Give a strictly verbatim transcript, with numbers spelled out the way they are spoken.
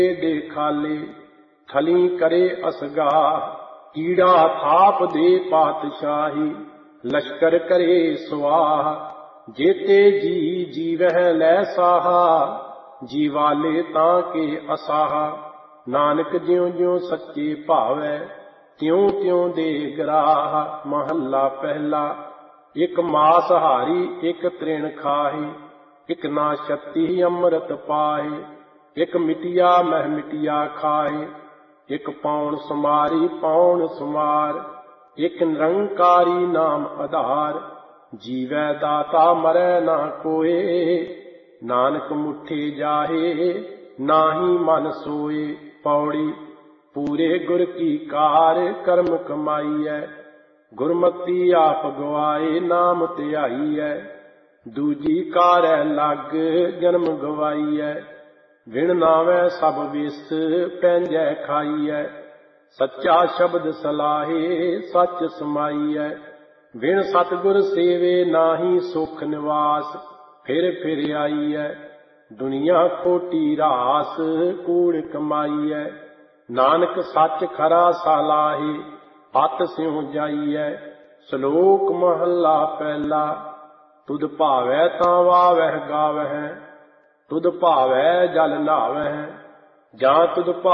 ਦੇ ਖਾਲੇ ਥਲੀ ਕਰੇ ਅਸਗਾਹ, ਕੀੜਾ ਥਾਪ ਦੇ ਪਾਤਸ਼ਾਹੀ ਲਸ਼ਕਰ ਕਰੇ ਸਵਾਹ। ਜੇਤੇ ਜੀ ਜੀਵਹਿ ਲੈ ਸਾਹਾ, ਜੀਵਾਲੇ ਤਾਂ ਕੇ ਅਸਾਹ। ਨਾਨਕ ਜਿਉ ਜਿਉ ਸੱਚੇ ਭਾਵੈ, ਤਿਉ ਤਿਉ ਦੇ ਗਰਾਹ। ਮਹੱਲਾ ਪਹਿਲਾ। ਇਕ ਮਾਸ ਹਾਰੀ ਇਕ ਤ੍ਰਿਣ ਖਾਹੀ, ਇਕ ਨਾ ਛਤੀ ਅੰਮ੍ਰਿਤ ਪਾਹੇ। ਇਕ ਮਿਟਿਆ ਮਹਿ ਮਿਟਿਆ ਖਾਹੇ, ਇਕ ਪੌਣ ਸੁਮਾਰੀ ਪੌਣ ਸੁਮਾਰ। ਇਕ ਨਿਰੰਕਾਰੀ ਨਾਮ ਆਧਾਰ, ਜੀਵੈ ਦਾਤਾ ਮਰੈ ਨਾ ਕੋਏ। ਨਾਨਕ ਮੁਠੇ ਜਾਹੇ ਨਾਹੀ ਮਨ ਸੋਏ। ਪੌੜੀ। ਪੂਰੇ ਗੁਰ ਕੀ ਕਾਰ ਕਰਮ ਕਮਾਈਐ, ਗੁਰਮਤੀ ਆਪ ਗਵਾਏ ਨਾਮ ਧਿਆਈਐ। ਦੂਜੀ ਕਾਰੈ ਲੱਗ ਜਨਮ ਗਵਾਈਐ, ਵਿਣ ਨਾਵੈ ਸਭ ਵਿਸ ਪੈਂਜੈ ਖਾਈਐ। ਸੱਚਾ ਸ਼ਬਦ ਸਲਾਹੇ ਸੱਚ ਸਮਾਈਐ, ਵਿਣ ਸਤਿਗੁਰ ਸੇਵੇ ਨਾਹੀ ਸੁਖ ਨਿਵਾਸ। ਫਿਰ ਫਿਰ ਆਈਐ ਦੁਨੀਆ ਖੋਟੀ ਰਾਸ, ਕੂੜ ਕਮਾਈਐ। ਨਾਨਕ ਸੱਚ ਖਰਾ ਸਾਲਾਹੇ, ਪਤ ਸਿਉ ਜਾਈਐ। ਸ਼ਲੋਕ ਮਹੱਲਾ ਪਹਿਲਾ। ਤੁਧ ਭਾਵੈ ਤਾਂ ਵਾਵਹਿ ਗਾਵਹਿ, ਤੁਧ ਭਾਵੈ ਜਲ ਨਾਵਹਿ। ਜਾਂ ਤੁਧ